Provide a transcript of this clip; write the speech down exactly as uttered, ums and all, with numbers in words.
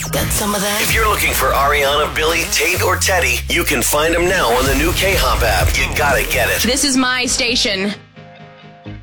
Got some of that? If you're looking for Ariana, Billy, Tate, or Teddy, you can find them now on the new K-Hop app. You gotta get it. This is my station.